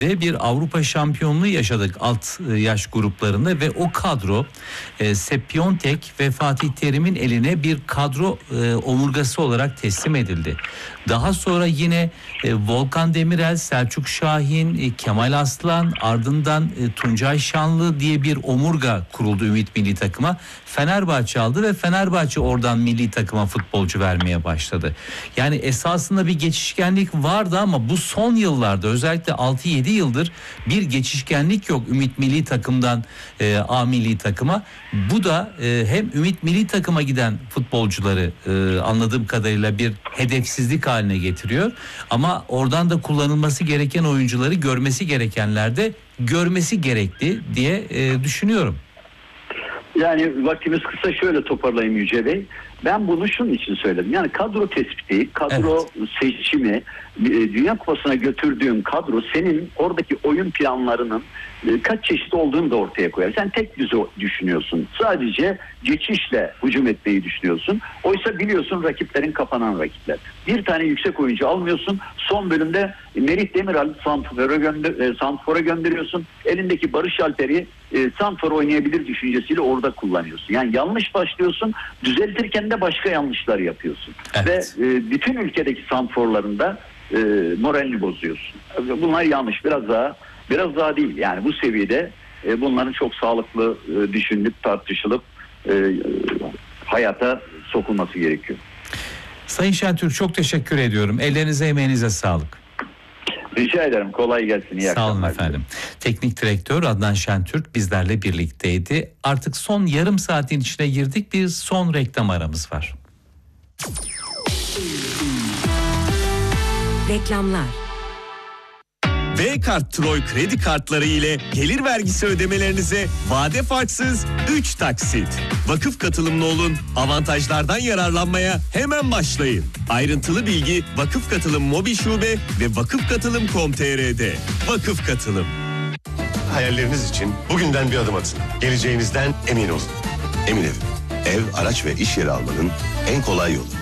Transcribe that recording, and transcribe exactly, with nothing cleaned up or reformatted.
ve bir Avrupa şampiyonluğu yaşadık alt yaş gruplarında ve o kadro e, Sepp Piontek ve Fatih Terim'in eline bir kadro e, omurgası olarak teslim edildi. Daha sonra yine e, Volkan Demirel, Selçuk Şahin, e, Kemal Aslan, ardından e, Tuncay Şanlı diye bir omurga kuruldu Ümit Milli Takım'a. Fenerbahçe aldı ve Fenerbahçe oradan milli takıma futbolcu vermeye başladı. Yani esasında bir geçişkenlik vardı ama bu son yıllarda özellikle altı yedi yıldır bir geçişkenlik yok Ümit Milli Takım'dan e, A Milli Takıma. Bu da e, hem Ümit Milli Takıma giden futbolcuları e, anladığım kadarıyla bir hedefsizlik haline getiriyor. Ama oradan da kullanılması gereken oyuncuları görmesi gerekenler de görmesi gerekli diye e, düşünüyorum. Yani vaktimiz kısa, şöyle toparlayayım Yüce Bey. Ben bunu şunun için söyledim. Yani kadro tespiti, kadro evet. seçimi, Dünya Kupası'na götürdüğün kadro senin oradaki oyun planlarının kaç çeşit olduğunu da ortaya koyar. Sen tek düze düşünüyorsun. Sadece geçişle hücum etmeyi düşünüyorsun. Oysa biliyorsun rakiplerin kapanan rakipler. Bir tane yüksek oyuncu almıyorsun. Son bölümde Merih Demiral Santrfor'a gönder, Santrfor'a gönderiyorsun. Elindeki Barış Alper'i e, Santrfor oynayabilir düşüncesiyle orada kullanıyorsun. Yani yanlış başlıyorsun. Düzeltirken de başka yanlışlar yapıyorsun. Evet. Ve e, bütün ülkedeki Santrfor'larında e, moralini bozuyorsun. Bunlar yanlış. Biraz daha Biraz daha değil. Yani bu seviyede e, bunların çok sağlıklı e, düşünülüp tartışılıp e, hayata sokulması gerekiyor. Sayın Şentürk, çok teşekkür ediyorum. Ellerinize, emeğinize sağlık. Rica ederim. Kolay gelsin. İyi Sağ olun efendim. Teknik direktör Adnan Şentürk bizlerle birlikteydi. Artık son yarım saatin içine girdik. Bir son reklam aramız var. Reklamlar. V-Kart Troy kredi kartları ile gelir vergisi ödemelerinize vade farksız üç taksit. Vakıf katılımlı olun, avantajlardan yararlanmaya hemen başlayın. Ayrıntılı bilgi Vakıf Katılım Mobil Şube ve vakıf katılım nokta com nokta tr'de. Vakıf Katılım. Hayalleriniz için bugünden bir adım atın. Geleceğinizden emin olun. Emin Ev, ev, araç ve iş yeri almanın en kolay yolu.